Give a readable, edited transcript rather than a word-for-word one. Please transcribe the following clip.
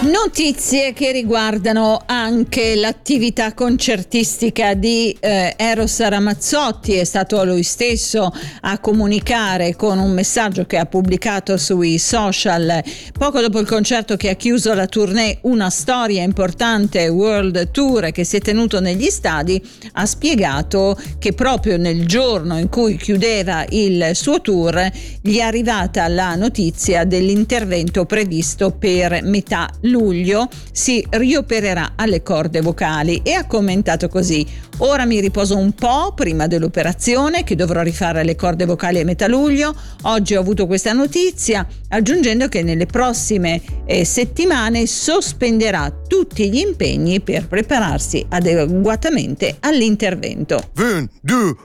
Notizie che riguardano anche l'attività concertistica di Eros Ramazzotti. È stato lui stesso a comunicare con un messaggio che ha pubblicato sui social poco dopo il concerto che ha chiuso la tournée Una storia importante World Tour, che si è tenuto negli stadi. Ha spiegato che proprio nel giorno in cui chiudeva il suo tour gli è arrivata la notizia dell'intervento previsto per metà luglio. Si riopererà alle corde vocali e ha commentato così: ora mi riposo un po' prima dell'operazione, che dovrò rifare le corde vocali a metà luglio. Oggi ho avuto questa notizia, aggiungendo che nelle prossime settimane sospenderà tutti gli impegni per prepararsi adeguatamente all'intervento. 1, 2